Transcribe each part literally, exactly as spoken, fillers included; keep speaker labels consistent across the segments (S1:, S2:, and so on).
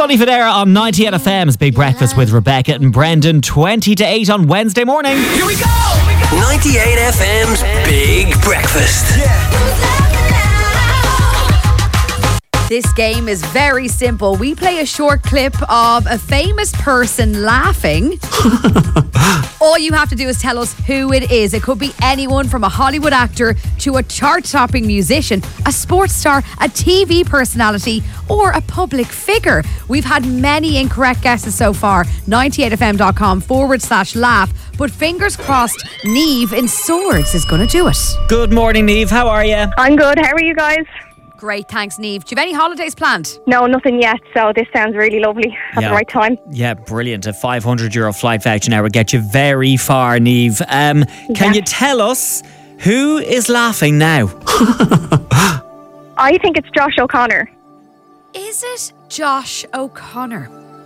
S1: Sonny Fodera on ninety-eight F M's Big Breakfast with Rebecca and Brendan, twenty to eight on Wednesday morning.
S2: Here we go! ninety-eight F M's Big Breakfast.
S3: This game is very simple. We play a short clip of a famous person laughing. All you have to do is tell us who it is. It could be anyone from a Hollywood actor to a chart-topping musician, a sports star, a T V personality, or a public figure. We've had many incorrect guesses so far. ninety-eight fm.com forward slash laugh. But fingers crossed, Niamh in Swords is going to do it.
S1: Good morning, Niamh. How are you?
S4: I'm good. How are you guys?
S3: Great, thanks, Niamh. Do you have any holidays planned?
S4: No, nothing yet. So this sounds really lovely at
S1: Yeah.
S4: the right time.
S1: Yeah, brilliant. A five hundred euro flight voucher now will get you very far, Niamh. Um, can
S4: Yeah.
S1: you tell us who is laughing now?
S4: I think it's Josh O'Connor.
S3: Is it Josh O'Connor?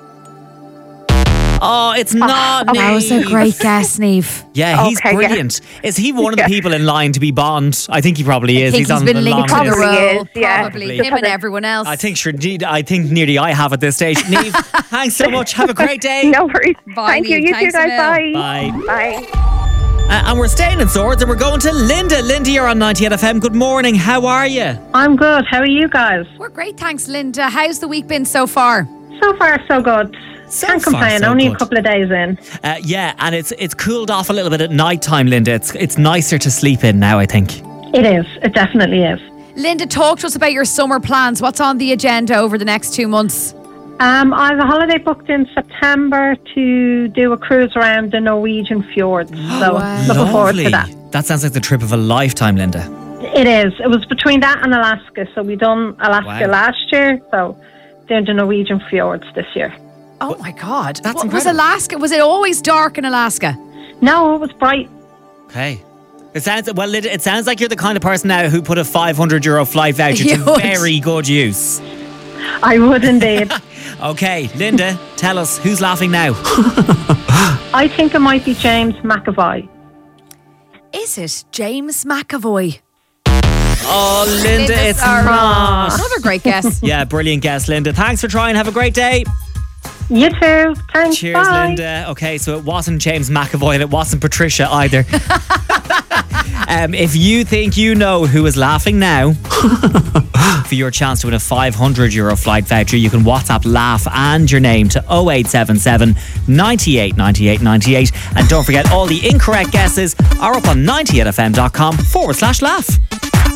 S1: Oh, it's not,
S3: That
S1: Niamh.
S3: was a great guess, Niamh.
S1: Yeah, he's
S4: Okay, yeah.
S1: brilliant. Is he one of
S4: Yeah.
S1: the people in line to be Bond? I think he probably is.
S3: I think he's
S1: on
S3: been
S1: the
S3: linked
S1: long
S3: to the
S1: list.
S4: Probably
S3: role.
S4: is, yeah.
S3: Probably
S1: Probably.
S3: him and everyone else.
S1: I think sure, indeed- I think nearly I have at this stage. Niamh, thanks so much. Have a great day.
S4: No worries.
S3: Bye,
S4: Thank you.
S3: Niamh.
S4: You
S3: Thanks
S4: too,
S3: a
S4: guys.
S3: mil.
S4: Bye.
S1: Bye.
S4: Bye.
S1: Uh, and we're staying in Swords and we're going to Linda. Linda, you're on ninety-eight F M. Good morning. How are you?
S5: I'm good. How are you guys?
S3: We're great, thanks, Linda. How's the week been so far?
S5: So far, so good.
S1: So
S5: Can't
S1: far,
S5: complain.
S1: so
S5: Only
S1: good.
S5: a couple of days in.
S1: Uh, yeah, and it's it's cooled off a little bit at night time, Linda. It's it's nicer to sleep in now, I think.
S5: It is. It definitely is.
S3: Linda, talk to us about your summer plans. What's on the agenda over the next two months?
S5: Um, I have a holiday booked in September to do a cruise around the Norwegian fjords. So
S3: wow.
S5: looking forward
S1: Lovely.
S5: to that.
S1: That sounds like the trip of a lifetime, Linda.
S5: It is. It was between that and Alaska. So we done Alaska
S1: Wow.
S5: last year. So doing the Norwegian fjords this year.
S3: Oh my God.
S1: That's
S3: What, was
S1: incredible.
S3: Alaska, was it always dark in Alaska?
S5: No, it was bright.
S1: Okay. It sounds well. Linda, it sounds like you're the kind of person now who put a five hundred euro flight voucher
S3: You
S1: to
S3: would.
S1: very good use.
S5: I would indeed.
S1: Okay, Linda, tell us who's laughing now.
S5: I think it might be James McAvoy.
S3: Is it James McAvoy?
S1: Oh, Linda,
S3: Linda,
S1: it's
S3: sorry.
S1: not.
S3: Another great guess.
S1: Yeah, brilliant guess, Linda. Thanks for trying. Have a great day.
S5: You too. Thanks.
S1: Cheers,
S5: Bye.
S1: Linda. Okay, so it wasn't James McAvoy and it wasn't Patricia either. um, if you think you know who is laughing now, for your chance to win a five hundred euro flight voucher, you can WhatsApp laugh and your name to oh eight seven seven, ninety-eight, ninety-eight, ninety-eight. And don't forget, all the incorrect guesses are up on ninety-eight fm.com forward slash laugh.